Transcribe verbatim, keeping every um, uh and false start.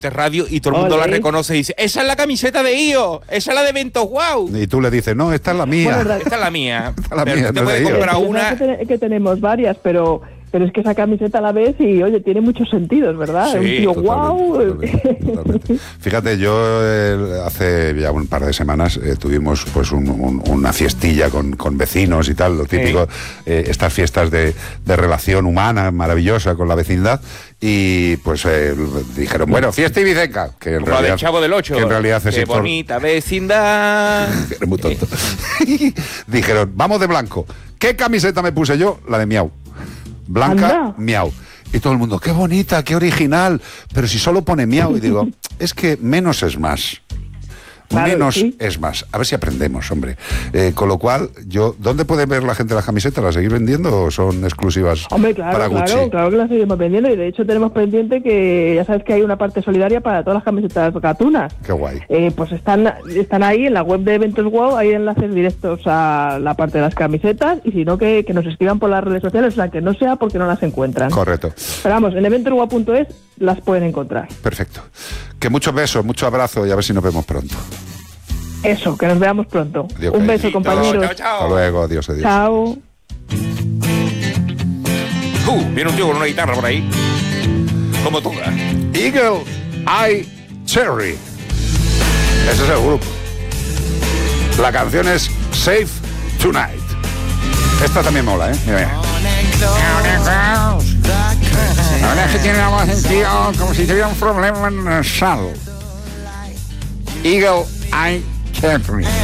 de radio y todo el mundo Olé. la reconoce y dice, esa es la camiseta de I O, esa es la de Eventos Wow. Y tú le dices, no, esta es la mía. Bueno, Esta es la mía. Esta es la Pero mía, tú te no puedes de I O. comprar Es una. verdad que, te- que tenemos varias, pero pero es que esa camiseta la ves y, oye, tiene muchos sentidos, ¿verdad? Sí, un tío guau. Totalmente, totalmente. Fíjate, yo eh, hace ya un par de semanas eh, tuvimos pues un- un- una fiestilla con, con vecinos y tal, lo típico, eh, estas fiestas de, de relación humana maravillosa con la vecindad, y pues eh, dijeron, bueno, fiesta ibicenca, que en Como la realidad, del Chavo del Ocho. que en realidad es Qué infor- bonita vecindad. Eres muy tonto. Dijeron, vamos de blanco. ¿Qué camiseta me puse yo? La de Miau. Blanca, Anda. Miau. Y todo el mundo, qué bonita, qué original. Pero si solo pone Miau. Y digo, es que menos es más. Claro, Menos sí. es más. A ver si aprendemos, hombre. Eh, con lo cual, yo, ¿dónde puede ver la gente las camisetas? ¿Las seguís vendiendo o son exclusivas Hombre, claro, para Gucci? claro, claro que la seguimos vendiendo y de hecho tenemos pendiente que ya sabes que hay una parte solidaria para todas las camisetas gatunas. Qué guay. Eh, pues están están ahí en la web de Eventos Wow, hay enlaces directos a la parte de las camisetas y si no que, que nos escriban por las redes sociales, o sea, que no sea porque no las encuentran. Correcto. Pero vamos, en eventos wow punto es las pueden encontrar. Perfecto. Que muchos besos, mucho abrazo y a ver si nos vemos pronto. Eso, que nos veamos pronto. Adiós, Un beso, cariñito. compañeros. Chao, chao. Hasta luego, adiós, adiós. Chao. Uh, viene un tío con una guitarra por ahí. Como toca. Eagle Eye Cherry. Ese es el grupo. La canción es Safe Tonight. Esta también mola, ¿eh? Mira, mira. Ahora es que tiene la voz del tío como si tuviera un problema nasal. Eagle Eye Cherry.